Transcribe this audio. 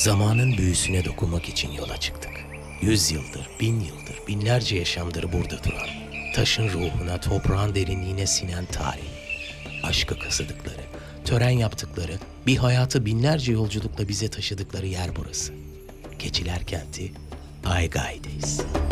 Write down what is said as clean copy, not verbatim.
Zamanın büyüsüne dokunmak için yola çıktık. 100 yıldır, 1000 yıldır, binlerce yaşamdır burada duran, taşın ruhuna, toprağın derinliğine sinen tarih. Aşkı kazıdıkları, tören yaptıkları, bir hayatı binlerce yolculukla bize taşıdıkları yer burası. Keçiler Kenti, Aygai'deyiz.